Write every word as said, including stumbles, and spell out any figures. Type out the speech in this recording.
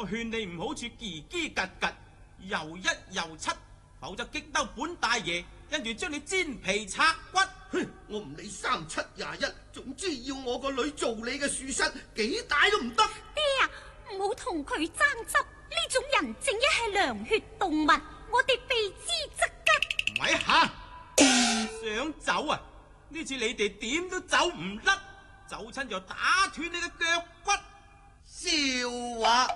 勸你唔好處嘰嘰格格，又一又七，否則激嬲本大爺，跟住將你煎皮拆骨。 哼！我唔理三七廿一，總之要我個女做你嘅樹虱，幾大都唔得。 爹啊，唔好同佢爭執，呢種人正一係良血動物，我哋避之則吉。 咪吓，想走啊？呢次你哋點都走唔甩，走親就打斷你嘅腳骨。 笑話。